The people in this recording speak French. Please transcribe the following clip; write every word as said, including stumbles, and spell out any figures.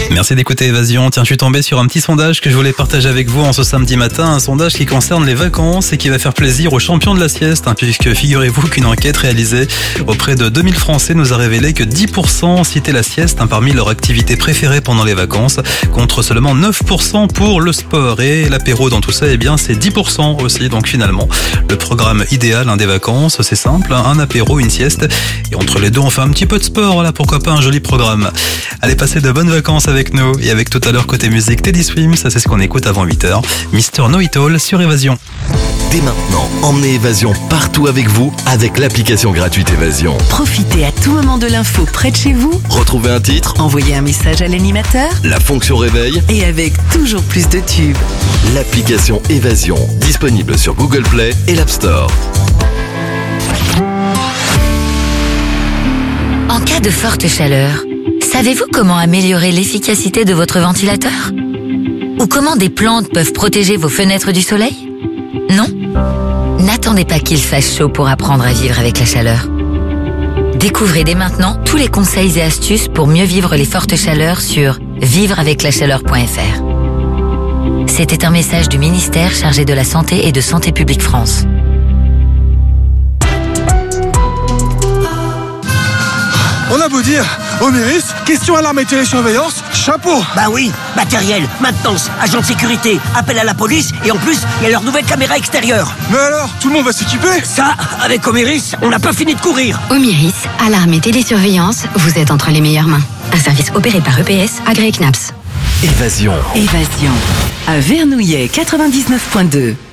Merci d'écouter Évasion. Tiens, je suis tombé sur un petit sondage que je voulais partager avec vous en ce samedi matin. Un sondage qui concerne les vacances et qui va faire plaisir aux champions de la sieste. Hein, puisque figurez-vous qu'une enquête réalisée auprès de deux mille Français nous a révélé que dix pour cent citaient la sieste hein, parmi leurs activités préférées pendant les vacances, contre seulement neuf pour cent pour le sport. Et l'apéro dans tout ça, eh bien, c'est dix pour cent aussi. Donc finalement, le programme idéal hein, des vacances, c'est simple, hein, un apéro, une sieste. Et entre les deux, on fait un petit peu de sport. Voilà, pourquoi pas un joli programme. Allez, passez de bonnes vacances avec nous. Et avec tout à l'heure côté musique, Teddy Swims, ça c'est ce qu'on écoute avant huit heures. Mister Know It All sur Évasion. Dès maintenant, emmenez Évasion partout avec vous avec l'application gratuite Évasion. Profitez à tout moment de l'info près de chez vous. Retrouvez un titre, Envoyez un message à l'animateur. la fonction réveil, Et avec toujours plus de tubes. l'application Évasion, disponible sur Google Play et l'App Store. En cas de forte chaleur, savez-vous comment améliorer l'efficacité de votre ventilateur? Ou comment des plantes peuvent protéger vos fenêtres du soleil? Non? N'attendez pas qu'il fasse chaud pour apprendre à vivre avec la chaleur. Découvrez dès maintenant tous les conseils et astuces pour mieux vivre les fortes chaleurs sur vivre avec la chaleur point f r. C'était un message du ministère chargé de la Santé et de Santé publique France. On a beau dire, Oméris, question alarme et télésurveillance, chapeau. Bah oui, matériel, maintenance, agent de sécurité, appel à la police et en plus, il y a leur nouvelle caméra extérieure. Mais alors, tout le monde va s'équiper? Ça, avec Oméris, on n'a pas fini de courir. Omiris, alarme et télésurveillance, vous êtes entre les meilleures mains. Un service opéré par E P S, agréé C N A P S. Évasion. Évasion. À Vernouillet quatre-vingt-dix-neuf point deux.